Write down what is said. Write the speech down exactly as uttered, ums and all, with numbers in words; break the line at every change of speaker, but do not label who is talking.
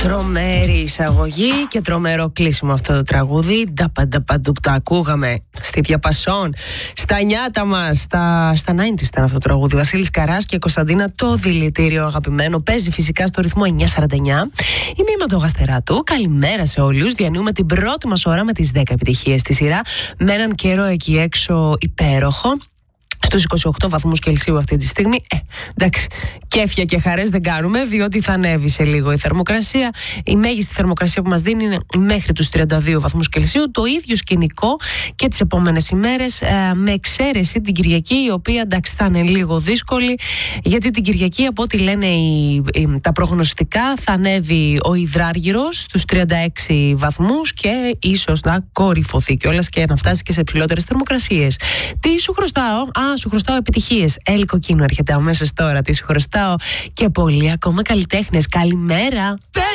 Τρομερή εισαγωγή και τρομερό κλείσιμο αυτό το τραγούδι. Νταπανταπαντου που τα ακούγαμε στη διαπασόν, στα νιάτα μας, στα, στα ενενήντα ήταν αυτό το τραγούδι. Βασίλης Καράς και Κωνσταντίνα, το δηλητήριο αγαπημένο. Παίζει φυσικά στο ρυθμό εννιά σαράντα εννιά. Είμαι η Μαντογαστεράτου. Καλημέρα σε όλους. Διανύουμε την πρώτη μας ώρα με τις δέκα επιτυχίες στη σειρά. Με έναν καιρό εκεί έξω υπέροχο. Στους είκοσι οκτώ βαθμούς Κελσίου αυτή τη στιγμή. Ε, εντάξει, κέφια και χαρές δεν κάνουμε, διότι θα ανέβει σε λίγο η θερμοκρασία. Η μέγιστη θερμοκρασία που μας δίνει είναι μέχρι τους τριάντα δύο βαθμούς Κελσίου. Το ίδιο σκηνικό και τις επόμενες ημέρες, ε, με εξαίρεση την Κυριακή, η οποία εντάξει θα είναι λίγο δύσκολη, γιατί την Κυριακή, από ό,τι λένε οι, οι, τα προγνωστικά, θα ανέβει ο υδράργυρος στους τριάντα έξι βαθμούς και ίσως να κορυφωθεί κιόλας και να φτάσει και σε υψηλότερες θερμοκρασίες. Τι σου χρωστάω? Α, σου χρωστάω επιτυχίες. Έλλη Κοκκίνου έρχεται αμέσως τώρα. Τι σου χρωστάω? Και πολλοί ακόμα καλλιτέχνες. Καλημέρα.